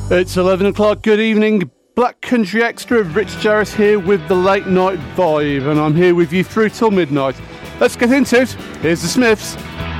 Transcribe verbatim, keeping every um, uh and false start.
It's eleven o'clock. Good evening. Black Country Extra. Rich Jarrett here with the Late Night Vibe, and I'm here with you through till midnight. Let's get into it. Here's the Smiths.